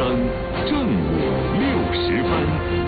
正午60分。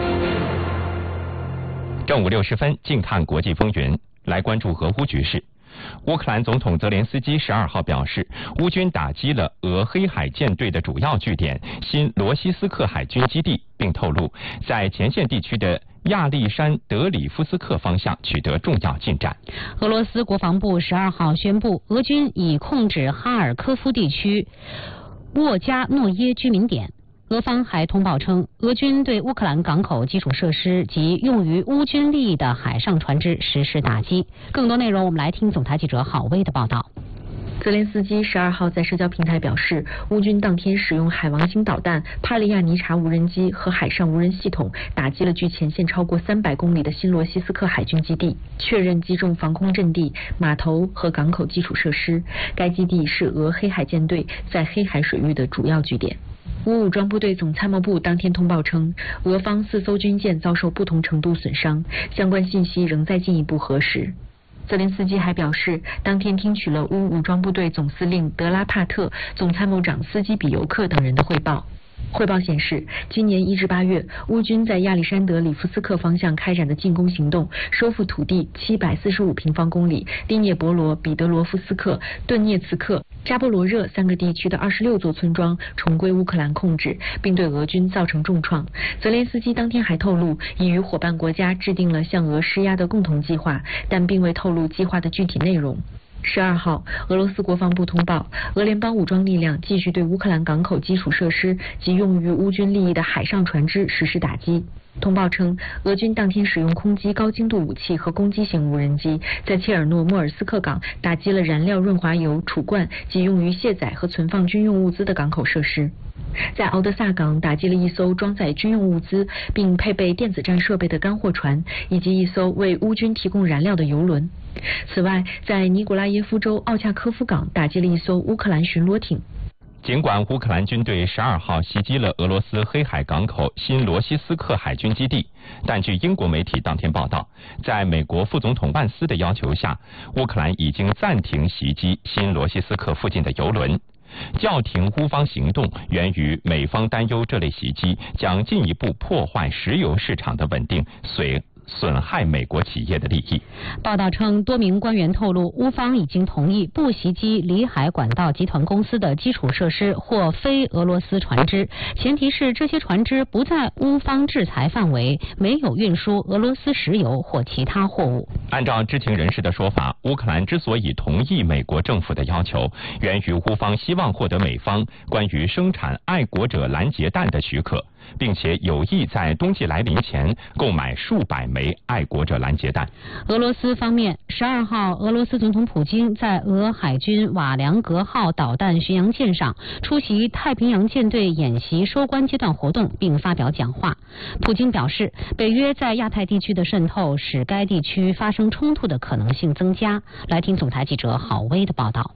正午60分，近看国际风云，来关注俄乌局势。乌克兰总统泽连斯基12号表示，乌军打击了俄黑海舰队的主要据点新罗西斯克海军基地，并透露在前线地区的亚历山德里夫斯克方向取得重要进展。 俄罗斯国防部12号宣布，俄军已控制哈尔科夫地区沃加诺耶居民点。俄方还通报称，俄军对乌克兰港口基础设施及用于乌军利益的海上船只实施打击。更多内容，我们来听总台记者郝薇的报道。 泽连斯基12号在社交平台表示，乌军当天使用海王星导弹、帕利亚尼察无人机和海上无人系统打击了距前线超过300公里的新罗西斯克海军基地，确认击中防空阵地、码头和港口基础设施。该基地是俄黑海舰队在黑海水域的主要据点。乌武装部队总参谋部当天通报称，俄方4艘军舰遭受不同程度损伤，相关信息仍在进一步核实。泽连斯基还表示，当天听取了乌武装部队总司令德拉帕特、总参谋长斯基比尤克等人的汇报。汇报显示，今年1至8月，乌军在亚历山德里夫斯克方向开展的进攻行动，收复土地745平方公里，第聂伯罗、彼得罗夫斯克、顿涅茨克、扎波罗热3个地区的26座村庄重归乌克兰控制，并对俄军造成重创。泽连斯基当天还透露，已与伙伴国家制定了向俄施压的共同计划，但并未透露计划的具体内容。12号，俄罗斯国防部通报，俄联邦武装力量继续对乌克兰港口基础设施及用于乌军利益的海上船只实施打击。通报称，俄军当天使用空击高精度武器和攻击型无人机，在切尔诺莫尔斯克港打击了燃料润滑油储罐及用于卸载和存放军用物资的港口设施。在敖德萨港打击了一艘装载军用物资并配备电子战设备的干货船，以及一艘为乌军提供燃料的油轮。此外，在尼古拉耶夫州奥恰科夫港打击了一艘乌克兰巡逻艇。 尽管乌克兰军队12号袭击了俄罗斯黑海港口新罗西斯克海军基地，但据英国媒体当天报道，在美国副总统万斯的要求下，乌克兰已经暂停袭击新罗西斯克附近的油轮。叫停乌方行动源于美方担忧这类袭击将进一步破坏石油市场的稳定，损害美国企业的利益。 报道称，多名官员透露，乌方已经同意不袭击里海管道集团公司的基础设施或非俄罗斯船只，前提是这些船只不在乌方制裁范围，没有运输俄罗斯石油或其他货物。 按照知情人士的说法，乌克兰之所以同意美国政府的要求，源于乌方希望获得美方关于生产爱国者拦截弹的许可，并且有意在冬季来临前购买数百枚爱国者拦截弹。 俄罗斯方面，12号，俄罗斯总统普京在俄海军瓦良格号导弹巡洋舰上出席太平洋舰队演习收官阶段活动，并发表讲话。普京表示，北约在亚太地区的渗透使该地区发生冲突的可能性增加。来听总台记者郝薇的报道。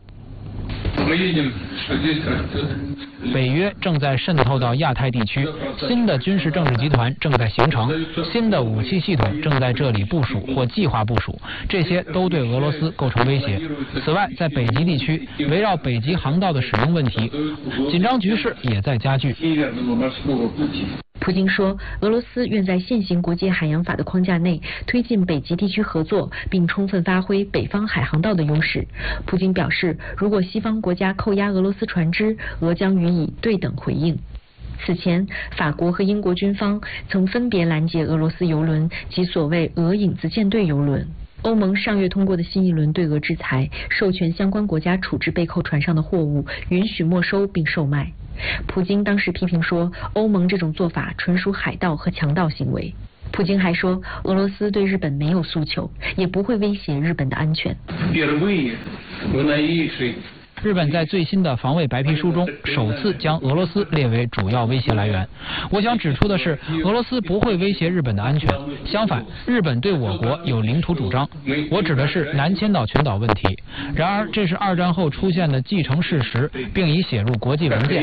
北约正在渗透到亚太地区，新的军事政治集团正在形成，新的武器系统正在这里部署或计划部署，这些都对俄罗斯构成威胁。此外，在北极地区，围绕北极航道的使用问题，紧张局势也在加剧。 普京说，俄罗斯愿在现行国际海洋法的框架内推进北极地区合作，并充分发挥北方海航道的优势。普京表示，如果西方国家扣押俄罗斯船只，俄将予以对等回应。此前，法国和英国军方曾分别拦截俄罗斯油轮及所谓俄影子舰队油轮。欧盟上月通过的新一轮对俄制裁，授权相关国家处置被扣船上的货物，允许没收并售卖。普京当时批评说，欧盟这种做法纯属海盗和强盗行为。普京还说，俄罗斯对日本没有诉求，也不会威胁日本的安全。 日本在最新的防卫白皮书中首次将俄罗斯列为主要威胁来源。我想指出的是，俄罗斯不会威胁日本的安全，相反，日本对我国有领土主张。我指的是南千岛群岛问题。然而，这是二战后出现的既成事实，并已写入国际文件。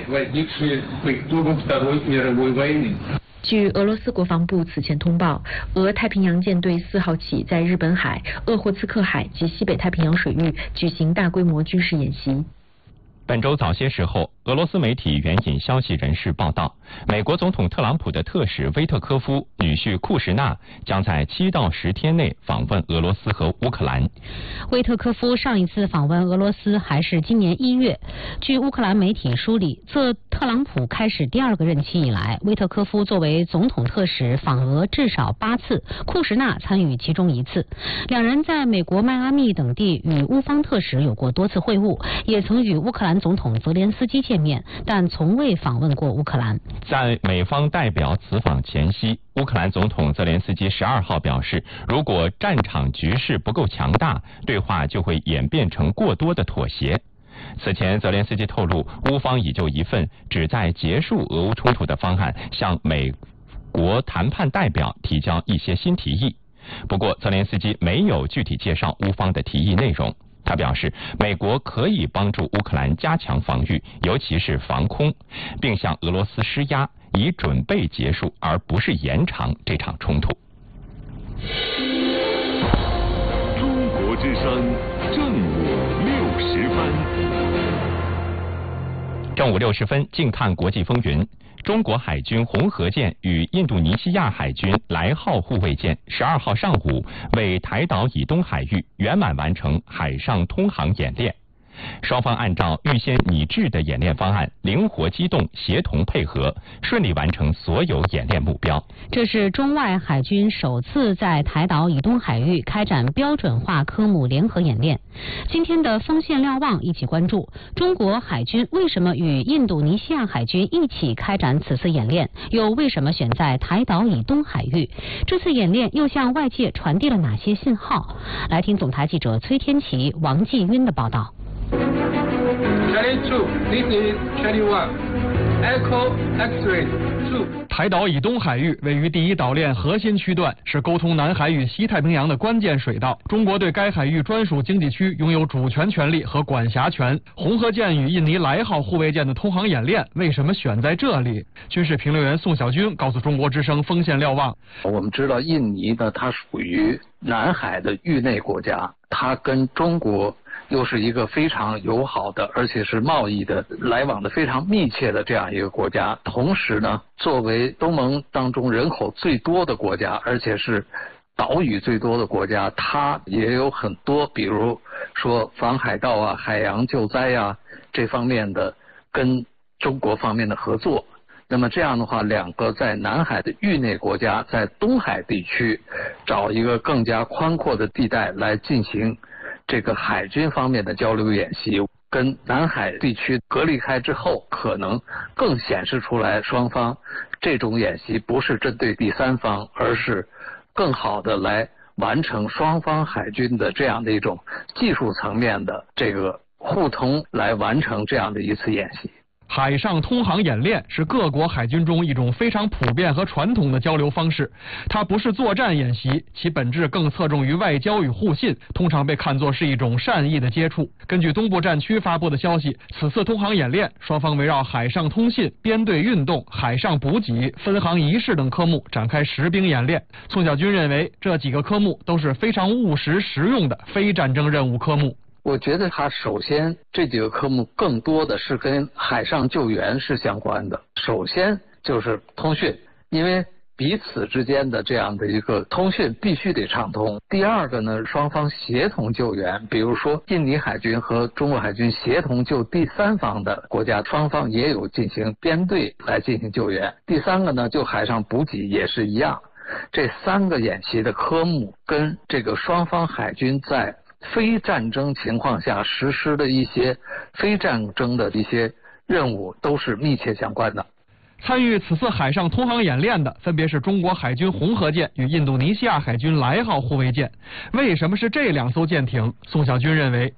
据俄罗斯国防部此前通报，俄太平洋舰队4号起在日本海、鄂霍次克海及西北太平洋水域举行大规模军事演习。 本周早些时候，俄罗斯媒体援引消息人士报道，美国总统特朗普的特使威特科夫女婿库什纳将在7到10天内访问俄罗斯和乌克兰。 威特科夫上一次访问俄罗斯还是今年1月。据乌克兰媒体梳理，自特朗普开始第2个任期以来，威特科夫作为总统特使访俄至少8次，库什纳参与其中1次。两人在美国迈阿密等地与乌方特使有过多次会晤，也曾与乌克兰总统泽连斯基见面，但从未访问过乌克兰。 在美方代表此访前夕，乌克兰总统泽连斯基12号表示，如果战场局势不够强大，对话就会演变成过多的妥协。此前，泽连斯基透露，乌方已就一份旨在结束俄乌冲突的方案向美国谈判代表提交一些新提议。不过，泽连斯基没有具体介绍乌方的提议内容。他表示，美国可以帮助乌克兰加强防御，尤其是防空，并向俄罗斯施压，以准备结束而不是延长这场冲突。 中国之声正午60分。 正午60分，静看国际风云。中国海军红河舰与印度尼西亚海军来号护卫舰12号上午为台岛以东海域圆满完成海上通航演练。双方按照预先拟制的演练方案，灵活机动，协同配合，顺利完成所有演练目标。 这是中外海军首次在台岛以东海域开展标准化科目联合演练。今天的锋线瞭望一起关注中国海军为什么与印度尼西亚海军一起开展此次演练，又为什么选在台岛以东海域？这次演练又向外界传递了哪些信号？来听总台记者崔天琪、王继晕的报道。 Charlie 2, this is Charlie 1. Echo X-ray 2. 台岛以东海域位于第1岛链核心区段，是沟通南海与西太平洋的关键水道。中国对该海域专属经济区拥有主权权利和管辖权。红河舰与印尼来号护卫舰的通航演练为什么选在这里？军事评论员宋小军告诉中国之声锋线瞭望： 我们知道印尼呢，它属于南海的域内国家，它跟中国又是一个非常友好的，而且是贸易的来往的非常密切的这样一个国家。同时呢，作为东盟当中人口最多的国家，而且是岛屿最多的国家，它也有很多，比如说防海盗啊、海洋救灾啊这方面的跟中国方面的合作。那么这样的话，两个在南海的域内国家在东海地区找一个更加宽阔的地带来进行这个海军方面的交流演习，跟南海地区隔离开之后，可能更显示出来双方这种演习不是针对第三方，而是更好的来完成双方海军的这样的一种技术层面的这个互通，来完成这样的一次演习。 海上通航演练是各国海军中一种非常普遍和传统的交流方式，它不是作战演习，其本质更侧重于外交与互信，通常被看作是一种善意的接触。根据东部战区发布的消息，此次通航演练，双方围绕海上通信、编队运动、海上补给、分航仪式等科目展开实兵演练。宋小军认为，这几个科目都是非常务实实用的非战争任务科目。 我觉得它首先这几个科目更多的是跟海上救援是相关的。首先就是通讯，因为彼此之间的这样的一个通讯必须得畅通。第二个呢，双方协同救援，比如说印尼海军和中国海军协同救第三方的国家，双方也有进行编队来进行救援。第三个呢，就海上补给也是一样。这3个演习的科目跟这个双方海军在非战争情况下实施的一些非战争的一些任务都是密切相关的。 参与此次海上通航演练的分别是中国海军红河舰与印度尼西亚海军来号护卫舰。为什么是这2艘舰艇？宋小军认为，